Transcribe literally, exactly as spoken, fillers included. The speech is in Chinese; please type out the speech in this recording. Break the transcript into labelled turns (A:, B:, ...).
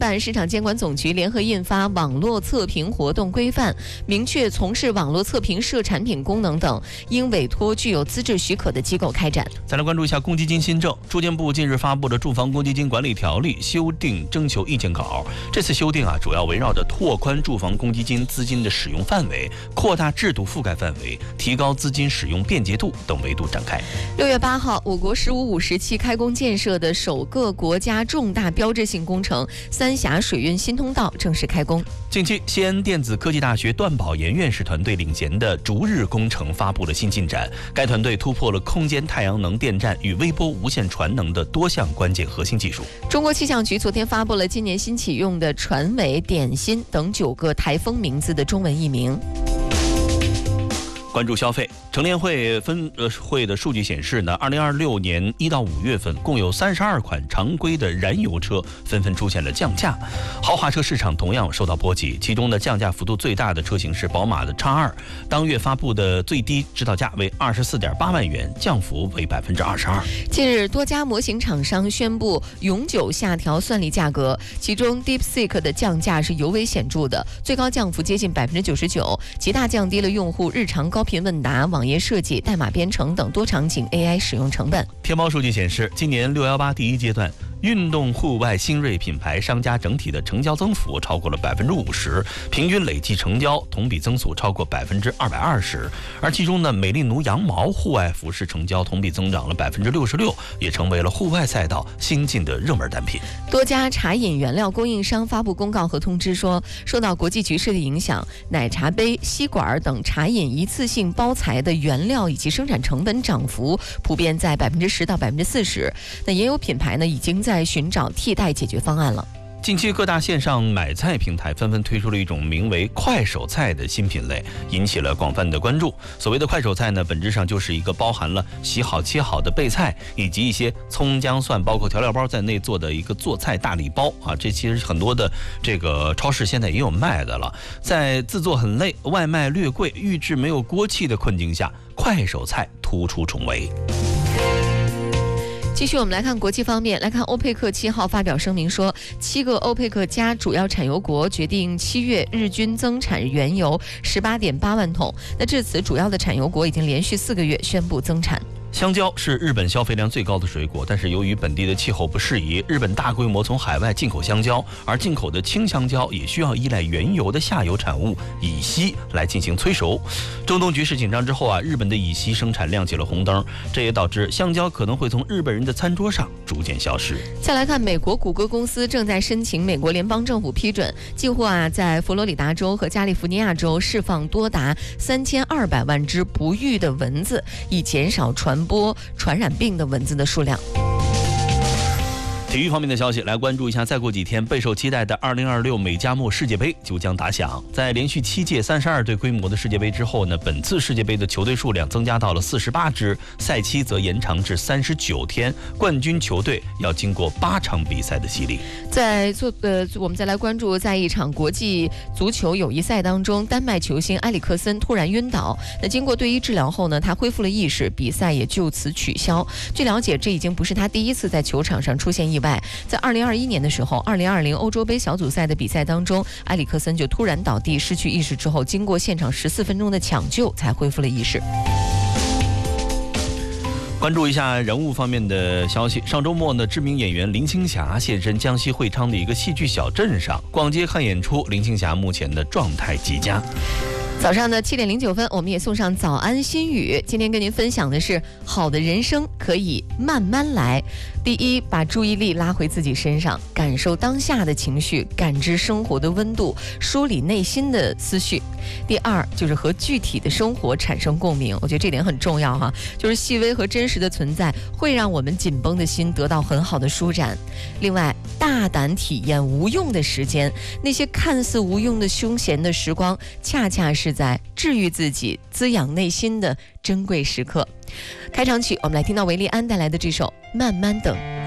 A: 办、市场监管总局联合印发《网络测评活动规范》，明确从事网络测评涉产品功能等，应委托具有资质许可的机构开展。
B: 再来关注一下公积金新政，住建部近日发布了《住房公积金管理条例》修订征求意见稿。这次修订啊，主要围绕着拓宽住房公积金资金的使用范围、扩大制度覆盖范围、提高资金使用便捷度等维度展开。
A: 六月八号，我国“十五五”时期开工建设的首个国家重大标志性工程三峡水运新通道正式开工。
B: 近期，西安电子科技大学段宝岩院士团队领衔的逐日工程发布了新进展。该团队突破了空间太阳能电站与微波无线传能的多项关键核心技术。
A: 中国气象局昨天发布了今年新启用的船尾、点心等九个台风名字的中文译名。
B: 关注消费，乘联会分呃会的数据显示呢，二零二六年一到五月份，共有三十二款常规的燃油车纷纷出现了降价，豪华车市场同样受到波及。其中呢，降价幅度最大的车型是宝马的 X 二，当月发布的最低指导价为二十四点八万元，降幅为百分之二十二。
A: 近日，多家模型厂商宣布永久下调算力价格，其中 DeepSeek 的降价是尤为显著的，最高降幅接近百分之九十九，极大降低了用户日常高。高频问答、网页设计、代码编程等多场景 A I 使用成本。
B: 天猫数据显示，今年六一八第一阶段，运动户外新锐品牌商家整体的成交增幅超过了百分之五十，平均累计成交同比增速超过百分之二百二十。而其中呢，美丽奴羊毛户外服饰成交同比增长了百分之六十六，也成为了户外赛道新进的热门单品。
A: 多家茶饮原料供应商发布公告和通知说，受到国际局势的影响，奶茶杯、吸管等茶饮一次性包材的原料以及生产成本涨幅普遍在百分之十到百分之四十。那也有品牌呢，已经在寻找替代解决方案了。
B: 近期各大线上买菜平台纷纷推出了一种名为快手菜的新品类，引起了广泛的关注。所谓的快手菜呢，本质上就是一个包含了洗好切好的备菜，以及一些葱姜蒜包括调料包在内做的一个做菜大礼包啊。这其实很多的这个超市现在也有卖的了。在自做很累、外卖略贵、预制没有锅气的困境下，快手菜突出重围。
A: 继续，我们来看国际方面。来看欧佩克七号发表声明说，七个欧佩克加主要产油国决定七月日均增产原油十八点八万桶。那至此，主要的产油国已经连续四个月宣布增产。
B: 香蕉是日本消费量最高的水果，但是由于本地的气候不适宜，日本大规模从海外进口香蕉，而进口的青香蕉也需要依赖原油的下游产物乙烯来进行催熟。中东局势紧张之后啊，日本的乙烯生产亮起了红灯，这也导致香蕉可能会从日本人的餐桌上逐渐消失。
A: 再来看美国谷歌公司正在申请美国联邦政府批准，计划啊在佛罗里达州和加利福尼亚州释放多达三千二百万只不育的蚊子，以减少传播传染病的蚊子的数量。
B: 体育方面的消息，来关注一下。再过几天，备受期待的二零二六美加墨世界杯就将打响。在连续七届三十二队规模的世界杯之后呢，本次世界杯的球队数量增加到了四十八支，赛期则延长至三十九天。冠军球队要经过八场比赛的洗礼。
A: 在做呃，我们再来关注，在一场国际足球友谊赛当中，丹麦球星埃里克森突然晕倒。那经过队医治疗后呢，他恢复了意识，比赛也就此取消。据了解，这已经不是他第一次在球场上出现意外。在二零二一年的时候，二零二零欧洲杯小组赛的比赛当中，埃里克森就突然倒地失去意识之后，经过现场十四分钟的抢救才恢复了意识。
B: 关注一下人物方面的消息。上周末呢，知名演员林青霞现身江西会昌的一个戏剧小镇上，逛街看演出。林青霞目前的状态极佳。
A: 早上的七点零九分，我们也送上早安心语。今天跟您分享的是，好的人生可以慢慢来。第一，把注意力拉回自己身上，感受当下的情绪，感知生活的温度，梳理内心的思绪。第二，就是和具体的生活产生共鸣。我觉得这点很重要哈，就是细微和真实的存在会让我们紧绷的心得到很好的舒展。另外，大胆体验无用的时间，那些看似无用的休闲的时光，恰恰是在治愈自己、滋养内心的珍贵时刻。开场曲，我们来听到维利安带来的这首《慢慢等》。